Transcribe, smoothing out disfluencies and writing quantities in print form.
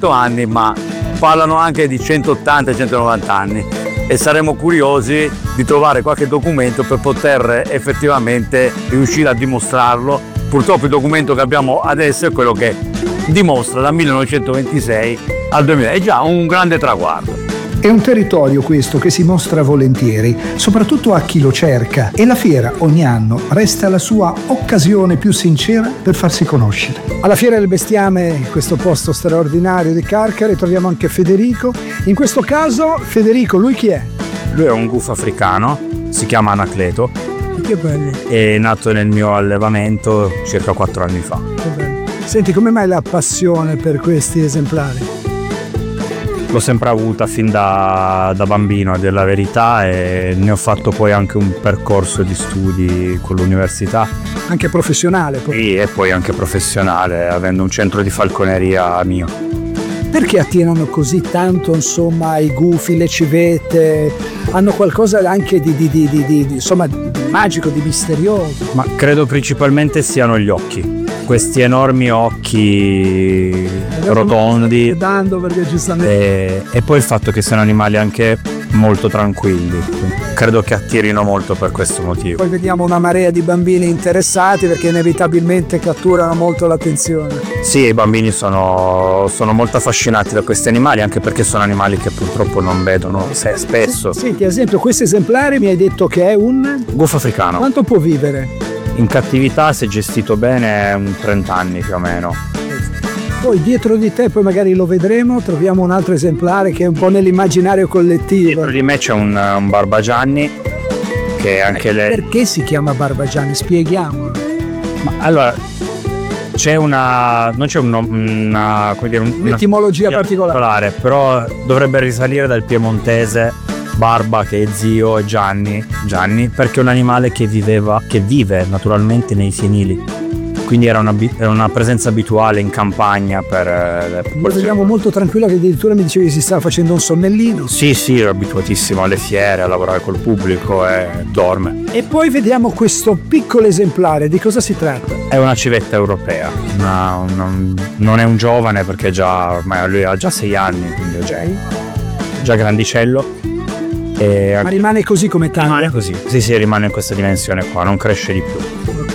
100 anni, ma parlano anche di 180-190 anni e saremo curiosi di trovare qualche documento per poter effettivamente riuscire a dimostrarlo. Purtroppo il documento che abbiamo adesso è quello che dimostra dal 1926 al 2000, è già un grande traguardo. È un territorio questo che si mostra volentieri, soprattutto a chi lo cerca, e la fiera ogni anno resta la sua occasione più sincera per farsi conoscere. Alla Fiera del Bestiame, in questo posto straordinario di Carcare, troviamo anche Federico. In questo caso, Federico, lui chi è? Lui è un gufo africano, si chiama Anacleto. Che bello. È nato nel mio allevamento circa 4 anni fa. Che bello. Senti, come mai la passione per questi esemplari? L'ho sempre avuta fin da bambino, a dire la verità, e ne ho fatto poi anche un percorso di studi con l'università. Anche professionale poi. Sì, e poi anche professionale, avendo un centro di falconeria mio. Perché attirano così tanto, insomma, i gufi, le civette? Hanno qualcosa anche di insomma, di magico, di misterioso. Ma credo principalmente siano gli occhi. Questi enormi occhi rotondi Perché giustamente e poi il fatto che siano animali anche molto tranquilli, credo che attirino molto per questo motivo. poi vediamo una marea di bambini interessati perché inevitabilmente catturano molto l'attenzione. Sì, i bambini sono molto affascinati da questi animali, anche perché sono animali che purtroppo non vedono spesso. Senti, ad esempio, questo esemplare mi hai detto che è un... Gufo africano. Quanto può vivere? In cattività, se gestito bene, un 30 anni più o meno. Poi dietro di te, poi magari lo vedremo, troviamo un altro esemplare che è un po' nell'immaginario collettivo. Dietro di me c'è un Barbagianni, che anche lei... Perché si chiama Barbagianni? Spieghiamolo. Ma allora, c'è non c'è Un'etimologia particolare. però dovrebbe risalire dal piemontese Barba, che è zio, e Gianni, perché è un animale che vive naturalmente nei fienili. Quindi era una presenza abituale in campagna per le Lo popolazioni. vediamo molto tranquillo, che addirittura mi dicevi che si stava facendo un sonnellino. Sì, ero abituatissimo alle fiere, a lavorare col pubblico, e dorme. E poi vediamo questo piccolo esemplare, di cosa si tratta? È una civetta europea, non è un giovane perché ormai lui ha già 6 anni, quindi è già grandicello. Ma rimane così come tanto? Rimane così, sì, rimane in questa dimensione qua, non cresce di più.